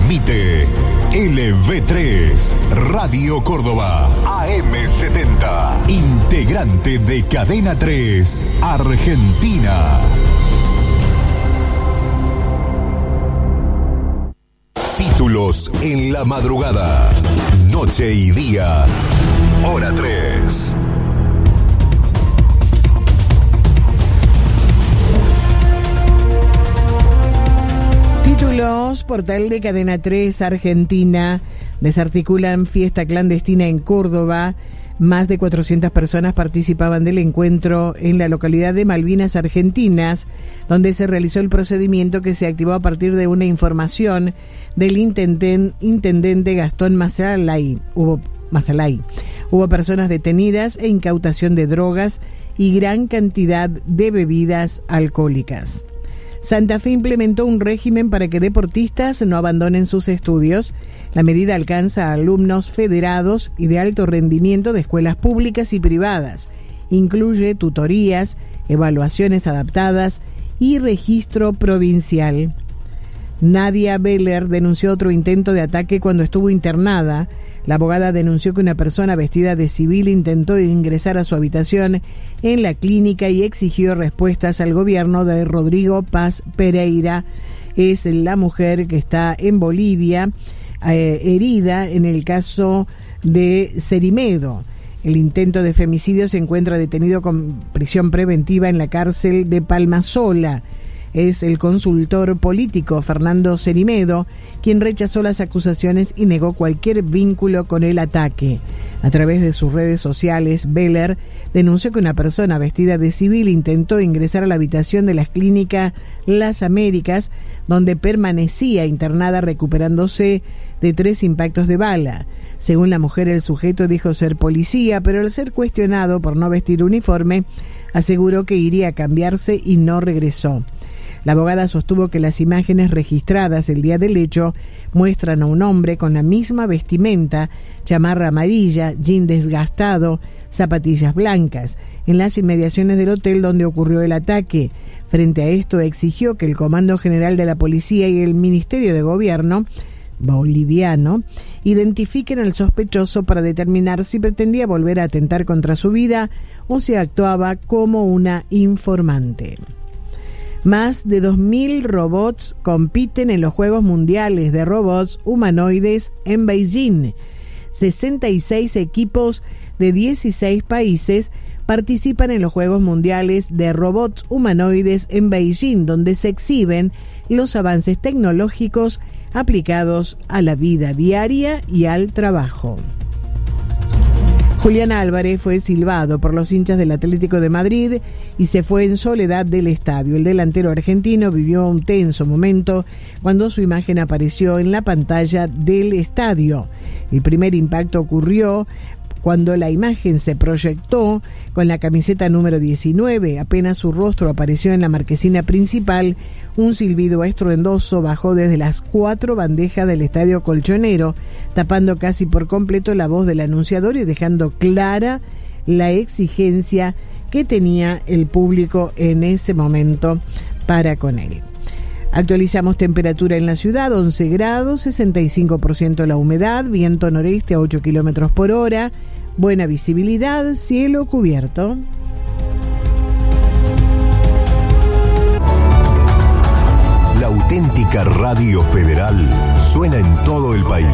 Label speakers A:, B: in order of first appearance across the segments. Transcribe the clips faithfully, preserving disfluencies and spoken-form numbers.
A: Transmite L V tres, Radio Córdoba, A M setenta, integrante de Cadena tres, Argentina. Títulos en la madrugada, noche y día, hora tres.
B: Títulos, portal de Cadena tres, Argentina. Desarticulan fiesta clandestina en Córdoba. Más de cuatrocientas personas participaban del encuentro en la localidad de Malvinas Argentinas, donde se realizó el procedimiento que se activó a partir de una información del intenden, intendente Gastón Masalay. Hubo, Masalay. Hubo personas detenidas e incautación de drogas y gran cantidad de bebidas alcohólicas. Santa Fe implementó un régimen para que deportistas no abandonen sus estudios. La medida alcanza a alumnos federados y de alto rendimiento de escuelas públicas y privadas. Incluye tutorías, evaluaciones adaptadas y registro provincial. Nadia Beller denunció otro intento de ataque cuando estuvo internada. La abogada denunció que una persona vestida de civil intentó ingresar a su habitación en la clínica y exigió respuestas al gobierno de Rodrigo Paz Pereira. Es la mujer que está en Bolivia, eh, herida en el caso de Cerimedo. El intento de femicidio se encuentra detenido con prisión preventiva en la cárcel de Palmasola. Es el consultor político Fernando Cerimedo quien rechazó las acusaciones y negó cualquier vínculo con el ataque. A través de sus redes sociales, Beller denunció que una persona vestida de civil intentó ingresar a la habitación de la clínica Las Américas, donde permanecía internada recuperándose de tres impactos de bala. Según la mujer, el sujeto dijo ser policía, pero al ser cuestionado por no vestir uniforme, aseguró que iría a cambiarse y no regresó. La abogada sostuvo que las imágenes registradas el día del hecho muestran a un hombre con la misma vestimenta, chamarra amarilla, jean desgastado, zapatillas blancas, en las inmediaciones del hotel donde ocurrió el ataque. Frente a esto, exigió que el Comando General de la Policía y el Ministerio de Gobierno boliviano identifiquen al sospechoso para determinar si pretendía volver a atentar contra su vida o si actuaba como una informante. Más de dos mil robots compiten en los Juegos Mundiales de Robots Humanoides en Beijing. sesenta y seis equipos de dieciséis países participan en los Juegos Mundiales de Robots Humanoides en Beijing, donde se exhiben los avances tecnológicos aplicados a la vida diaria y al trabajo. Julián Álvarez fue silbado por los hinchas del Atlético de Madrid y se fue en soledad del estadio. El delantero argentino vivió un tenso momento cuando su imagen apareció en la pantalla del estadio. El primer impacto ocurrió cuando la imagen se proyectó con la camiseta número diecinueve. Apenas su rostro apareció en la marquesina principal, un silbido estruendoso bajó desde las cuatro bandejas del estadio colchonero, tapando casi por completo la voz del anunciador y dejando clara la exigencia que tenía el público en ese momento para con él. Actualizamos temperatura en la ciudad, once grados, sesenta y cinco por ciento la humedad, viento noreste a ocho kilómetros por hora, buena visibilidad, cielo cubierto.
A: La auténtica Radio Federal suena en todo el país.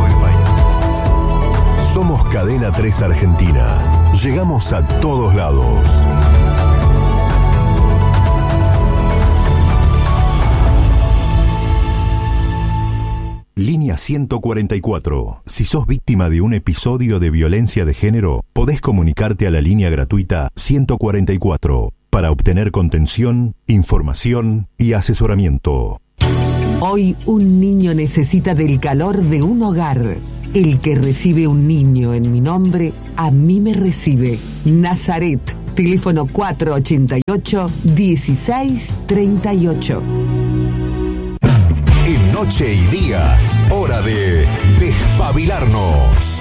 A: Somos Cadena tres Argentina. Llegamos a todos lados. Línea ciento cuarenta y cuatro. Si sos víctima de un episodio de violencia de género, podés comunicarte a la línea gratuita ciento cuarenta y cuatro para obtener contención, información y asesoramiento.
C: Hoy un niño necesita del calor de un hogar. El que recibe un niño en mi nombre, a mí me recibe. Nazaret, teléfono cuatro ochenta y ocho, dieciséis treinta y ocho.
A: En noche y día, hora de despabilarnos.